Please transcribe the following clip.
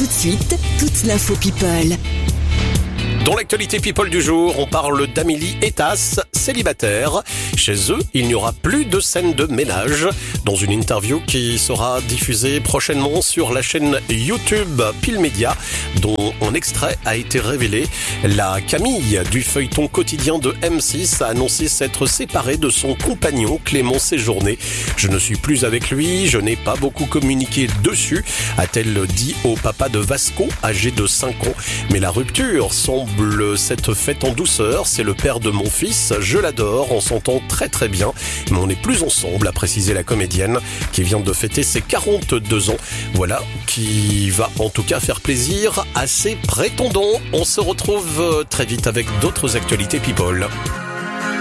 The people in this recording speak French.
Tout de suite, toute l'info People. Dans l'actualité People du jour, on parle d'Amélie Etas, célibataire. Chez eux, il n'y aura plus de scène de ménage. Dans une interview qui sera diffusée prochainement sur la chaîne YouTube Pile Média, dont un extrait a été révélé, la Camille du feuilleton quotidien de M6 a annoncé s'être séparée de son compagnon Clément Séjourné. « Je ne suis plus avec lui, je n'ai pas beaucoup communiqué dessus », a-t-elle dit au papa de Vasco, âgé de 5 ans. Mais la rupture semble s'être faite en douceur. C'est le père de mon fils, je l'adore, on s'entend très très bien, mais on n'est plus ensemble, a précisé la comédienne qui vient de fêter ses 42 ans. Voilà, qui va en tout cas faire plaisir à ses prétendants. On se retrouve très vite avec d'autres actualités People.